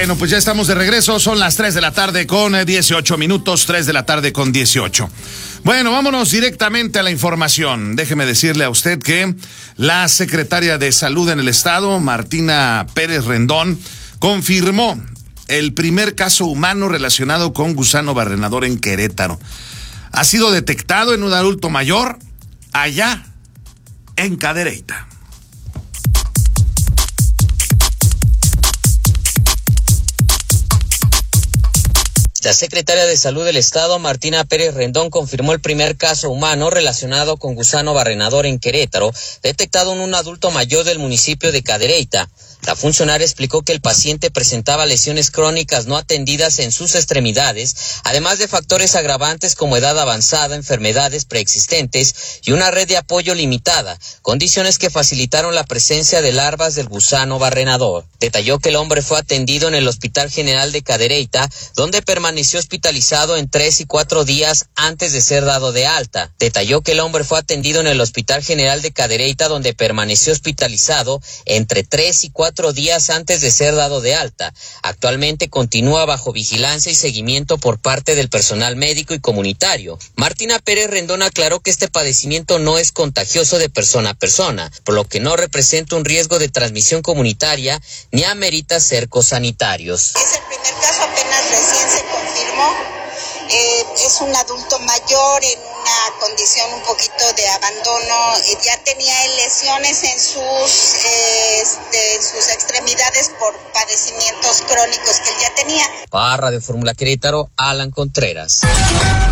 Bueno, pues ya estamos de regreso, son las 3 de la tarde con 18 minutos, 3 de la tarde con 18. Bueno, vámonos directamente a la información. Déjeme decirle a usted que la secretaria de Salud en el Estado, Martina Pérez Rendón, confirmó el primer caso humano relacionado con gusano barrenador en Querétaro. Ha sido detectado en un adulto mayor allá en Cadereyta. La secretaria de Salud del Estado, Martina Pérez Rendón, confirmó el primer caso humano relacionado con gusano barrenador en Querétaro, detectado en un adulto mayor del municipio de Cadereyta. La funcionaria explicó que el paciente presentaba lesiones crónicas no atendidas en sus extremidades, además de factores agravantes como edad avanzada, enfermedades preexistentes y una red de apoyo limitada, condiciones que facilitaron la presencia de larvas del gusano barrenador. Detalló que el hombre fue atendido en el Hospital General de Cadereyta, donde permaneció hospitalizado en 3 y 4 días antes de ser dado de alta. Detalló que el hombre fue atendido en el Hospital General de Cadereyta, donde permaneció hospitalizado entre 3 y 4 días antes de ser dado de alta. Actualmente continúa bajo vigilancia y seguimiento por parte del personal médico y comunitario. Martina Pérez Rendón aclaró que este padecimiento no es contagioso de persona a persona, por lo que no representa un riesgo de transmisión comunitaria ni amerita cercos sanitarios. Es el primer caso, apenas recién se confirmó. Es un adulto mayor en una condición un poquito de abandono. Ya tenía lesiones en sus extremidades por padecimientos crónicos que él ya tenía. Para Radio Fórmula Querétaro, Alan Contreras.